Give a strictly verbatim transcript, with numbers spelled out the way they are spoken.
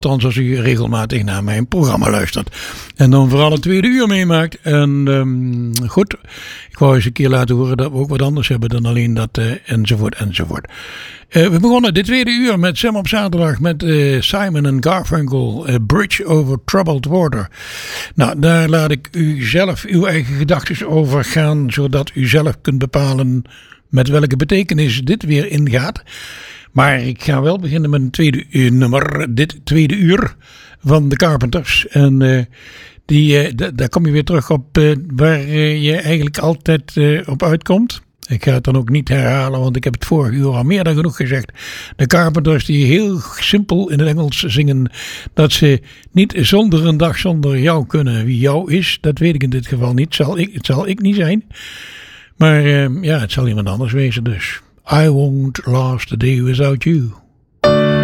Althans als u regelmatig naar mijn programma luistert. En dan vooral het tweede uur meemaakt. En um, goed, ik wou eens een keer laten horen dat we ook wat anders hebben dan alleen dat uh, enzovoort enzovoort. Uh, we begonnen dit tweede uur met Sam op zaterdag met uh, Simon en Garfunkel, uh, Bridge over Troubled Water. Nou, daar laat ik u zelf uw eigen gedachten over gaan, zodat u zelf kunt bepalen met welke betekenis dit weer ingaat. Maar ik ga wel beginnen met een tweede uur nummer, dit tweede uur van de Carpenters. En uh, die, uh, d- daar kom je weer terug op uh, waar uh, je eigenlijk altijd uh, op uitkomt. Ik ga het dan ook niet herhalen, want ik heb het vorige uur al meer dan genoeg gezegd. De Carpenters die heel simpel in het Engels zingen dat ze niet zonder een dag zonder jou kunnen. Wie jou is, dat weet ik in dit geval niet. Zal ik, het zal ik niet zijn. Maar uh, ja, het zal iemand anders wezen dus. I won't last a day without you.